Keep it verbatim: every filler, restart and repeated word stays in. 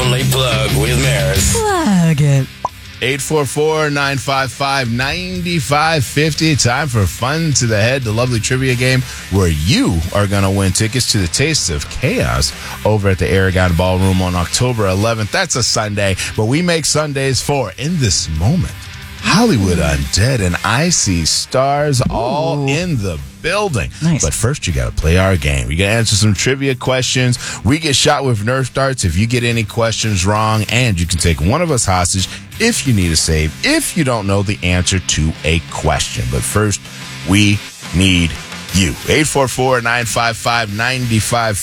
only plug with Maris. Plug it. eight four four, nine five five, nine five five zero. Time for Fun to the Head, the lovely trivia game where you are going to win tickets to the Taste of Chaos over at the Aragon Ballroom on October eleventh. That's a Sunday, but we make Sundays for In This Moment, Hollywood Undead, and I See Stars all Ooh. in the building. Nice. But first, you got to play our game. You got to answer some trivia questions. We get shot with Nerf darts if you get any questions wrong, and you can take one of us hostage if you need a save, if you don't know the answer to a question. But first, we need you. eight four four, nine five five, nine five